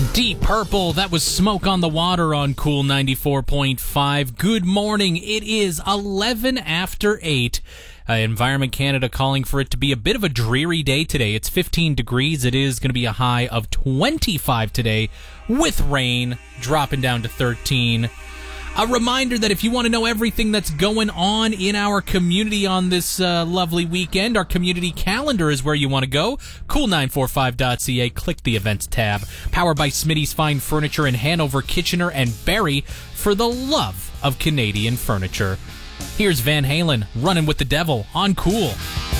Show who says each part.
Speaker 1: Deep Purple, that was Smoke on the Water on Cool 94.5. Good morning. It is 11 after 8. Environment Canada calling for it to be a bit of a dreary day today. It's 15 degrees. It is going to be a high of 25 today with rain dropping down to 13. A reminder that if you want to know everything that's going on in our community on this lovely weekend, our community calendar is where you want to go. Cool945.ca. Click the events tab. Powered by Smitty's Fine Furniture in Hanover, Kitchener, and Barrie for the love of Canadian furniture. Here's Van Halen, Running with the Devil on Cool.